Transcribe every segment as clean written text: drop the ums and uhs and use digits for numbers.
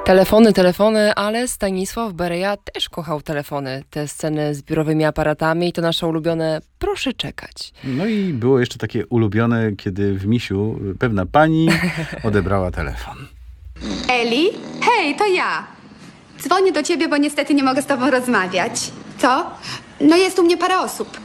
Telefony, ale Stanisław Bereja też kochał telefony. Te sceny z biurowymi aparatami i to nasze ulubione proszę czekać. No i było jeszcze takie ulubione, kiedy w Misiu pewna pani odebrała telefon. Eli? Hej, to ja. Dzwonię do ciebie, bo niestety nie mogę z tobą rozmawiać. Co? No jest u mnie parę osób.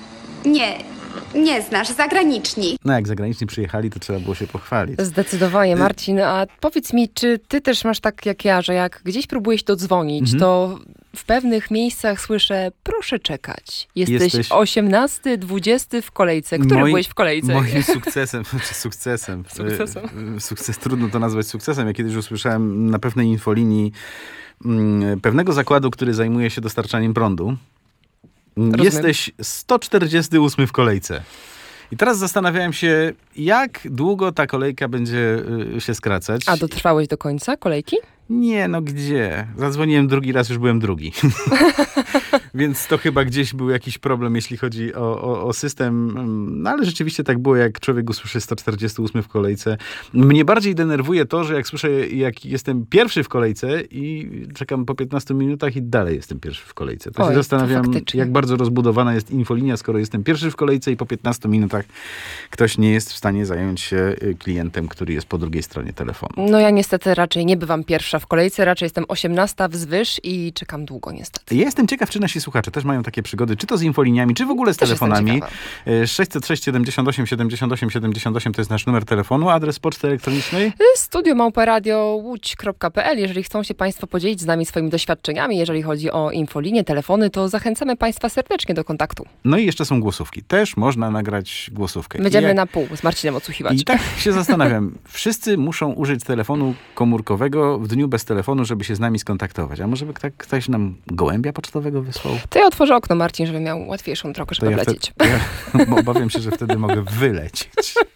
Nie znasz, zagraniczni. No jak zagraniczni przyjechali, to trzeba było się pochwalić. Zdecydowanie, Marcin. A powiedz mi, czy ty też masz tak jak ja, że jak gdzieś próbujesz dodzwonić, to w pewnych miejscach słyszę, proszę czekać. Jesteś 18, 20 w kolejce. Który byłeś w kolejce? Moim sukcesem. Sukces, trudno to nazwać sukcesem. Ja kiedyś usłyszałem na pewnej infolinii pewnego zakładu, który zajmuje się dostarczaniem prądu. Rozumiem. Jesteś 148 w kolejce. I teraz zastanawiałem się, jak długo ta kolejka będzie się skracać. A dotrwałeś do końca kolejki? Nie, no gdzie? Zadzwoniłem drugi raz, już byłem drugi. Więc to chyba gdzieś był jakiś problem, jeśli chodzi o system. No ale rzeczywiście tak było, jak człowiek usłyszy 148 w kolejce. Mnie bardziej denerwuje to, że jak słyszę, jak jestem pierwszy w kolejce i czekam po 15 minutach i dalej jestem pierwszy w kolejce. To się zastanawiam, jak bardzo rozbudowana jest infolinia, skoro jestem pierwszy w kolejce i po 15 minutach ktoś nie jest w stanie zająć się klientem, który jest po drugiej stronie telefonu. No ja niestety raczej nie bywam pierwsza w kolejce, raczej jestem 18 wzwyż i czekam długo niestety. Ja jestem ciekaw, czy nasi słuchacze też mają takie przygody, czy to z infoliniami, czy w ogóle z telefonami. 606 78 78 78 to jest nasz numer telefonu, adres poczty elektronicznej. studio@łódź.pl. Jeżeli chcą się Państwo podzielić z nami swoimi doświadczeniami, jeżeli chodzi o infolinię, telefony, to zachęcamy Państwa serdecznie do kontaktu. No i jeszcze są głosówki. Też można nagrać głosówkę. Będziemy na pół z Marcinem odsłuchiwać. I tak się zastanawiam. Wszyscy muszą użyć telefonu komórkowego w dniu bez telefonu, żeby się z nami skontaktować. A może by ktoś nam gołębia pocztowego wysłał? To ja otworzę okno, Marcin, żeby miał łatwiejszą drogę, żeby wlecieć. Bo obawiam się, że wtedy mogę wylecieć.